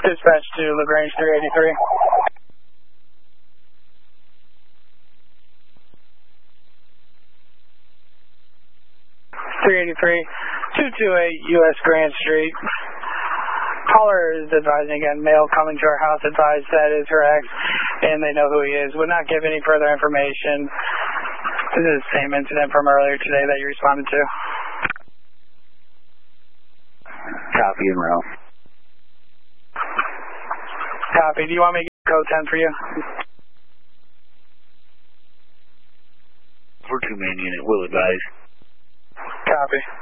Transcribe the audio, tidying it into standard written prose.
Dispatch to LaGrange 383. US Grant Street. Caller is advising again, male coming to our house, advised that is her ex, and they know who he is. Would not give any further information. This is the same incident from earlier today that you responded to. Copy and roll. Copy. Do you want me to get code 10 for you? For 2-man unit, will advise. Copy.